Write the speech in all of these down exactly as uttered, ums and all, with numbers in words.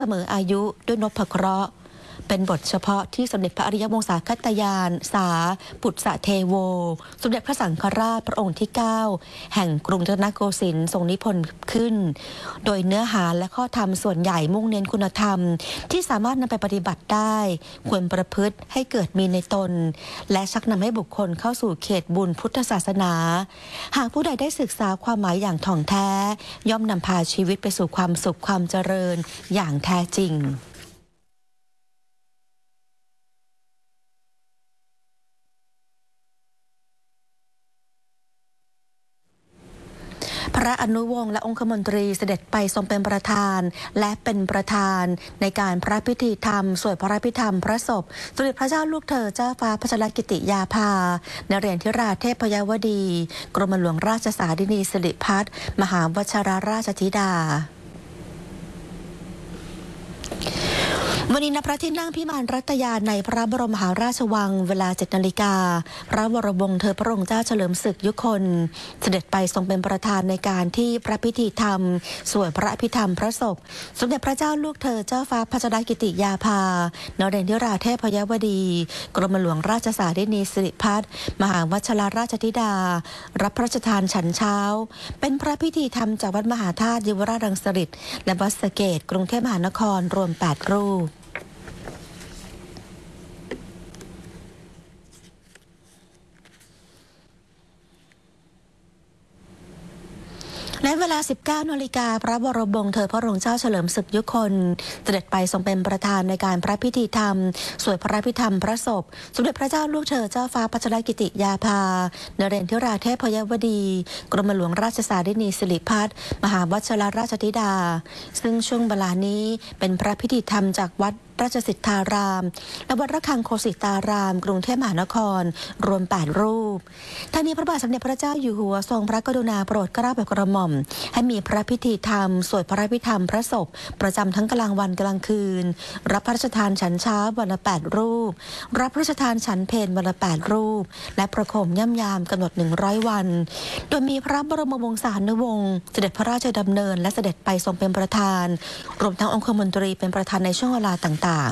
เสมออายุด้วยนพเคราะห์เป็นบทเฉพาะที่สมเด็จพระอริยวงศาคัตยานสาปุตสะเทโวสมเด็จพระสังฆราชพระองค์ที่เก้าแห่งกรุงรัตนโกสินทร์ทรงนิพนธ์ขึ้นโดยเนื้อหาและข้อธรรมส่วนใหญ่มุ่งเน้นคุณธรรมที่สามารถนำไปปฏิบัติได้ควรประพฤติให้เกิดมีในตนและชักนำให้บุคคลเข้าสู่เขตบุญพุทธศาสนาหากผู้ใดได้ศึกษาความหมายอย่างถ่องแท้ย่อมนำพาชีวิตไปสู่ความสุขความเจริญอย่างแท้จริงพระอนุวงศ์และองคมนตรีเสด็จไปทรงเป็นประธานและเป็นประธานในการพระพิธีธรรมสวดพระพิธรรมพระศพสมเด็จพระเจ้าลูกเธอเจ้าฟ้าพัชรกิติยาภานเรศธิราเทพยวดีกรมหลวงราชสารินีสิริพัฒน์มหาวชิรราชธิดาวันนี้ณพระที่นั่งพิมานรัตยาในพระบรมมหาราชวังเวลาเจ็ดนาฬิกาพระวรวงศ์เธอพระองค์เจ้าเฉลิมศึกยุคนเสด็จไปทรงเป็นประธานในการที่พระพิธีธรรมสวดพระอภิธรรมพระศพสมเด็จพระเจ้าลูกเธอเจ้าฟ้าพัชรกิติยาภานเรศธิราเทพยวดีกรมหลวงราชสารินีสิริพัฒน์มหาวชิรราชธิดารับพระราชทานฉันเช้าเป็นพระพิธีธรรมจากวัดมหาธาตุเยาวราชรังสฤษฎ์และวัดสะเกษกรุงเทพมหานครรวมแปดรูปในเวลา สิบเก้านาฬิกาพระบรมวงศ์เธอพระองค์เจ้าเฉลิมศึกยุคนเสด็จไปทรงเป็นประธานในการพระพิธีธรรมสวดพระพิธรรมพระศพสมเด็จพระเจ้าลูกเธอเจ้าฟ้าพัชรกิติยาภานเรศธิราเทพยวดีกรมหลวงราชสารินีสิริพัฒน์มหาวชิรราชธิดาซึ่งช่วงเวลานี้เป็นพระพิธีธรรมจากวัดราชสิทธารามและวัดระฆังโคสิตารามกรุงเทพมหานครรวมแปดรูปทั้งนี้พระบาทสมเด็จพระเจ้าอยู่หัวทรงพระกรุณาโปรดเกล้าโปรดกระหม่อมให้มีพระพิธีธรรมสวดพระพิธรรมพระศพประจำทั้งกลางวันกลางคืนรับพระราชทานฉันเช้าวันละแปดรูปรับพระราชทานฉันเพลวันละแปดรูปและประโคมย่ำยามกำหนดหนึ่งร้อยวันโดยมีพระบรมวงศานุวงศ์เสด็จพระราชดำเนินและเสด็จไปทรงเป็นประธานรวมทั้งองคมนตรีเป็นประธานในช่วงเวลาต่างๆ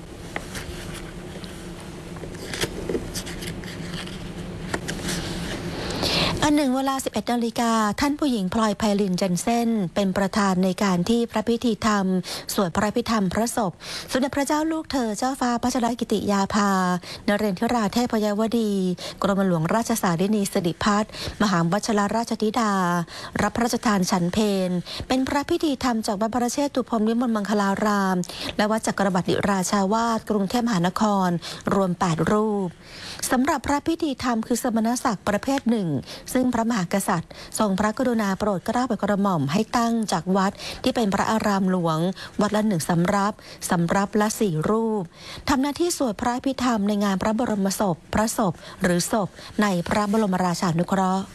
อันหนึ่งเวลา สิบเอ็ดนาฬิกาท่านผู้หญิงพลอยไพลินเจนเซ่นเป็นประธานในการที่พระพิธีธรรมสวดพระพิธรรมพระศพสมเด็จพระเจ้าลูกเธอเจ้าฟ้าพัชรกิติยาภานเรศธิราเทพยวดีกรมหลวงราชสารินีสิริพัฒน์มหาวชิรราชธิดารับพระราชทานฉันเพลเป็นพระพิธีธรรมจากวัดพระเชตุพนวิมลมังคลารามและวัดจักรบัติราชาวาสกรุงเทพมหานครรวมแปดรูปสำหรับพระพิธีธรรมคือสมณศักดิ์ประเภทหนึ่งซึ่งพระมหากษัตริย์ทรงพระกรุณาโปรดเกล้าโปรดกระหม่อมให้ตั้งจากวัดที่เป็นพระอารามหลวงวัดละหนึ่งสำรับสำรับละสี่รูปทำหน้าที่สวดพระพิธรรมในงานพระบรมศพพระศพหรือศพในพระบรมราชานุเคราะห์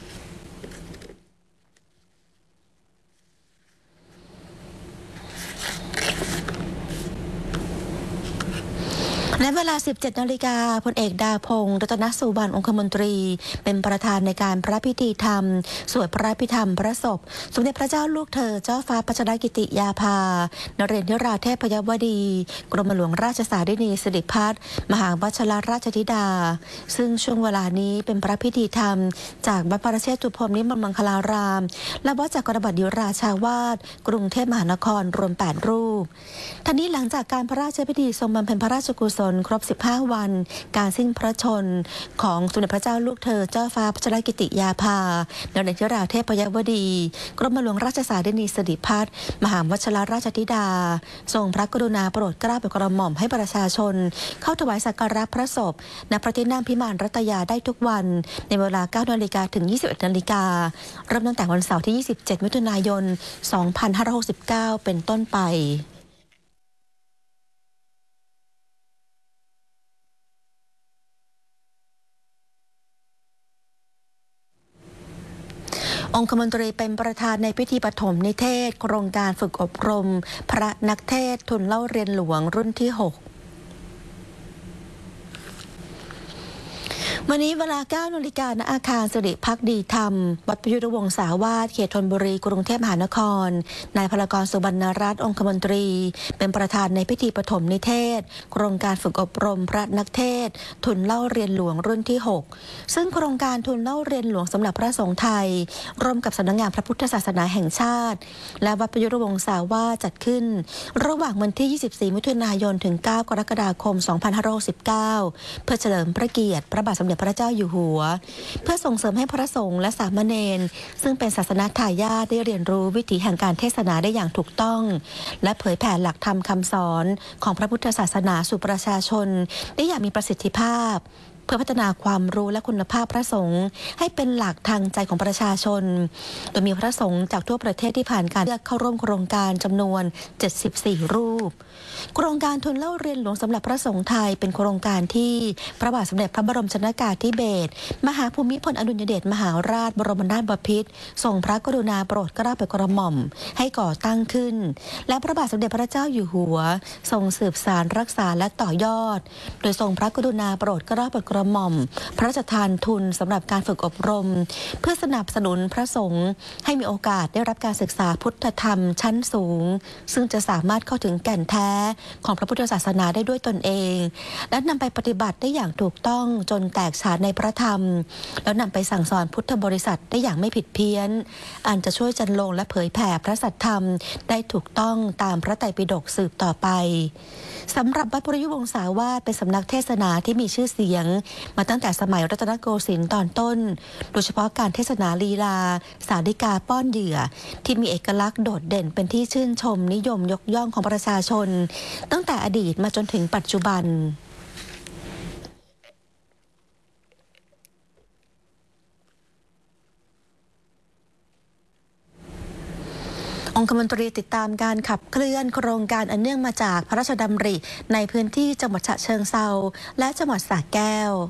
ในเวลา สิบเจ็ดนาฬิกาพลเอกดาพงษ์รัตนสุวรรณองคมนตรีเป็นประธานในการพระพิธีธรรมสวดพระพิธรรมพระศพสมเด็จพระเจ้าลูกเธอเจ้าฟ้าพัชรกิติยาภานเรศธิราเทพยวดีกรมหลวงราชสารินีสิริพัฒน์มหาวชิรราชธิดาซึ่งช่วงเวลานี้เป็นพระพิธีธรรมจากวัดพระเชตุพนวิมลมังคลารามและวัดจักรบัติราชาวาสกรุงเทพมหานครรวมแปดรูปทั้งนี้หลังจากการพระราชพิธีทรงบำเพ็ญพระราชกุศลครบสิบห้าวันการสิ้นพระชนของสมเด็จพระเจ้าลูกเธอเจ้าฟ้าพัชรกิติยาภานเรศธิราเทพยวดีกรมหลวงราชสารินีสิริพัฒน์มหาวชิรราชธิดาทรงพระกรุณาโปรดเกล้าโปรดกระหม่อมให้ประชาชนเข้าถวายสักการะพระศพณพระที่นั่งพิมานรัตยาได้ทุกวันในเวลา เก้านาฬิกาถึง ยี่สิบเอ็ดนาฬิกาเริ่มตั้งแต่วันเสาร์ที่ ยี่สิบเจ็ดมิถุนายน สองพันห้าร้อยหกสิบเก้า เป็นต้นไปองคมนตรีเป็นประธานในพิธีปฐมนิเทศโครงการฝึกอบรมพระนักเทศทุนเล่าเรียนหลวงรุ่นที่หกวันนี้เวลา เก้า นาฬิกาณอาคารสิริภักดีธรรมวัดประยุทธ์วงศาวาสเขตธนบุรีกรุงเทพมหานครนายพลากรสุบรรณรัตน์องคมนตรีเป็นประธานในพิธีปฐมนิเทศโครงการฝึกอบรมพระนักเทศน์ทุนเล่าเรียนหลวงรุ่นที่ หกซึ่งโครงการทุนเล่าเรียนหลวงสำหรับพระสงฆ์ไทยร่วมกับสำนักงานพระพุทธศาสนาแห่งชาติและวัดประยุทธ์วงศาวาสจัดขึ้นระหว่างวันที่ ยี่สิบสี่ มิถุนายนถึง เก้า กรกฎาคม สองพันห้าร้อยหกสิบเก้า เพื่อเฉลิมพระเกียรติพระบาทสมเด็จพระเจ้าอยู่หัวเพื่อส่งเสริมให้พระสงฆ์และสามเณรซึ่งเป็นศาสนทายาทได้เรียนรู้วิถีแห่งการเทศนาได้อย่างถูกต้องและเผยแผ่หลักธรรมคำสอนของพระพุทธศาสนาสู่ประชาชนได้อย่างมีประสิทธิภาพเพื่อพัฒนาความรู้และคุณภาพพระสงฆ์ให้เป็นหลักทางใจของประชาชนโดยมีพระสงฆ์จากทั่วประเทศที่ผ่านการเลือกเข้าร่วมโครงการจำนวนเจ็ดสิบสี่รูปโครงการทุนเล่าเรียนหลวงสำหรับพระสงฆ์ไทยเป็นโครงการที่พระบาทสมเด็จพระบรมชนกาธิเบศรมหาภูมิพลอดุลยเดชมหาราชบรมนาถบพิตรทรงพระกรุณาโปรดเกล้าโปรดกระหม่อมให้ก่อตั้งขึ้นและพระบาทสมเด็จพระเจ้าอยู่หัวทรงสืบสานรักษาและต่อยอดโดยทรงพระกรุณาโปรดเกล้าโปรดกระหม่อมพระราชทานทุนสำหรับการฝึกอบรมเพื่อสนับสนุนพระสงฆ์ให้มีโอกาสได้รับการศึกษาพุทธธรรมชั้นสูงซึ่งจะสามารถเข้าถึงแก่นแท้ของพระพุทธศาสนาได้ด้วยตนเองและนำไปปฏิบัติได้อย่างถูกต้องจนแตกฉานในพระธรรมแล้วนำไปสั่งสอนพุทธบริษัทได้อย่างไม่ผิดเพี้ยนอันจะช่วยจันลงและเผยแผ่พระสัทธรรมได้ถูกต้องตามพระไตรปิฎกสืบต่อไปสำหรับวัดประยุทธ์วงศาวาสเป็นสำนักเทศนาที่มีชื่อเสียงมาตั้งแต่สมัยรัตนโกสินทร์ตอนต้นโดยเฉพาะการเทศนาลีลาสาธิกาป้อนเหยื่อที่มีเอกลักษณ์โดดเด่นเป็นที่ชื่นชมนิยมยกย่องของประชาชนตั้งแต่อดีตมาจนถึงปัจจุบันองคมนตรีติดตามการขับเคลื่อนโครงการอันเนื่องมาจากพระราชดำริในพื้นที่จังหวัดฉะเชิงเทราและจังหวัดสระแก้ว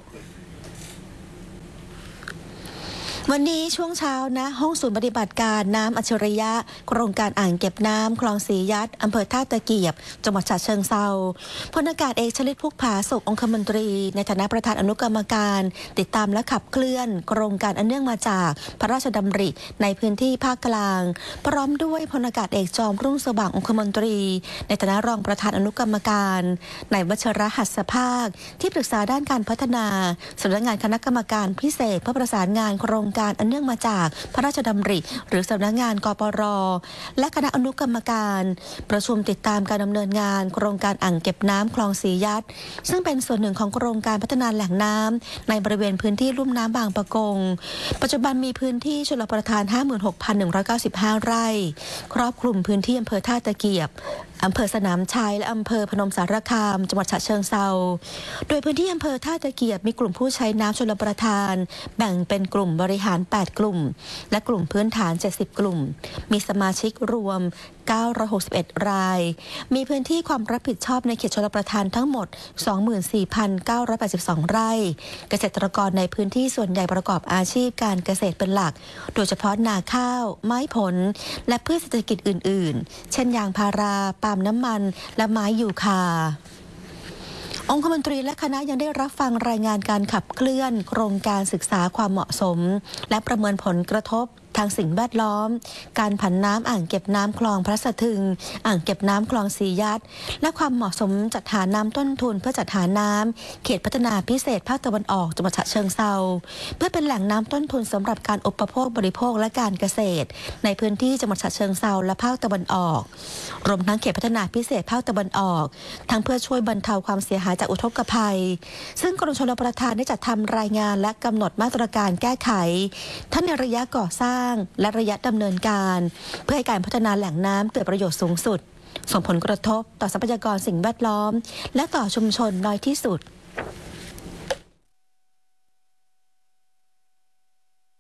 วันนี้ช่วงเช้านะห้องศูนย์ปฏิบัติการน้ำอัจฉริยะโครงการอ่างเก็บน้ำคลองสียัดอำเภอท่าตะเกียบจังหวัดฉะเชิงเทราพลอากาศเอกชลิตพุกผาสุของคมนตรีในฐานะประธานอนุกรรมการติดตามและขับเคลื่อนโครงการอันเนื่องมาจากพระราชดำริในพื้นที่ภาคกลางพร้อมด้วยพลอากาศเอกจอมรุ่งสว่างองคมนตรีในฐานะรองประธานอนุกรรมการนายวัชรหัสภาคที่ปรึกษาด้านการพัฒนาสำนักงานคณะกรรมการพิเศษเพื่อประสานงานโครงการอันเนื่องมาจากพระราชดำริหรือสำนักงานกปร.และคณะอนุกรรมการประชุมติดตามการดำเนินงานโครงการอ่างเก็บน้ำคลองสียัดซึ่งเป็นส่วนหนึ่งของโครงการพัฒนาแหล่งน้ำในบริเวณพื้นที่ลุ่มน้ำบางปะกงปัจจุบันมีพื้นที่ชลประทาน ห้าหมื่นหกพันหนึ่งร้อยเก้าสิบห้า ไร่ครอบคลุมพื้นที่อำเภอท่าตะเกียบอำเภอสนามชัยและอำเภอพนมสารคามจังหวัดฉะเชิงเทราโดยพื้นที่อำเภอท่าตะเกียบมีกลุ่มผู้ใช้น้ำชลประทานแบ่งเป็นกลุ่มบริหารแปดกลุ่มและกลุ่มพื้นฐานเจ็ดสิบกลุ่มมีสมาชิกรวมเก้าร้อยหกสิบเอ็ดรายมีพื้นที่ความรับผิดชอบในเขตชลประทานทั้งหมด สองหมื่นสี่พันเก้าร้อยแปดสิบสอง ไร่เกษตรกรในพื้นที่ส่วนใหญ่ประกอบอาชีพการเกษตรเป็นหลักโดยเฉพาะนาข้าวไม้ผลและพืชเศรษฐกิจอื่นๆเช่นยางพาราปาล์มน้ำมันและไม้ยูคาองคมนตรีและคณะยังได้รับฟังรายงานการขับเคลื่อนโครงการศึกษาความเหมาะสมและประเมินผลกระทบทางสิ่งแวดล้อมการผันน้ำอ่างเก็บน้ำคลองพระสะทึงอ่างเก็บน้ำคลองสียัดและความเหมาะสมจัดหาน้ำต้นทุนเพื่อจัดหาน้ำเขตพัฒนาพิเศษภาคตะวันออกจังหวัดฉะเชิงเทราเพื่อเป็นแหล่งน้ำต้นทุนสำหรับการอุปโภคบริโภคและการเกษตรในพื้นที่จังหวัดฉะเชิงเทราและภาคตะวันออกรวมทั้งเขตพัฒนาพิเศษภาคตะวันออกทั้งเพื่อช่วยบรรเทาความเสียหายจากอุทกภัยซึ่งกรมชลประทานได้จัดทำรายงานและกำหนดมาตรการแก้ไขทั้งในระยะก่อสร้างและระยะดำเนินการเพื่อให้การพัฒนาแหล่งน้ำเกิดประโยชน์สูงสุดส่งผลกระทบต่อทรัพยากรสิ่งแวดล้อมและต่อชุมชนน้อยที่สุด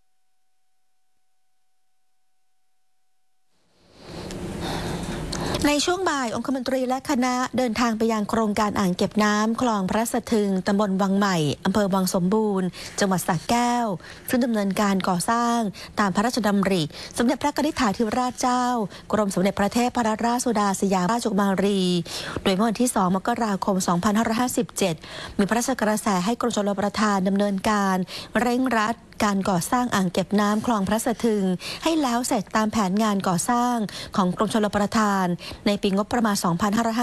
ในช่วงบ่ายองคมนตรีและคณะเดินทางไปยังโครงการอ่างเก็บน้ำคลองพระสะทึงตำบลวังใหม่อำเภอวังสมบูรณ์จังหวัดสระแก้วซึ่งดำเนินการก่อสร้างตามพระราชดำริสมเด็จพระนิธิถาธิราชเจ้ากรมสมเด็จพระเทพรัตนราชสุดาสยามราชกุมารีโดยเมื่อวันที่สองมกราคมสองพันห้าร้อยห้าสิบเจ็ดมีพระราชกระแสให้กรมชลประทานดำเนินการเร่งรัดการก่อสร้างอ่างเก็บน้ำคลองพระสะทึงให้แล้วเสร็จตามแผนงานก่อสร้างของกรมชลประทานในปีงบประมาณสองพันห้าร้อย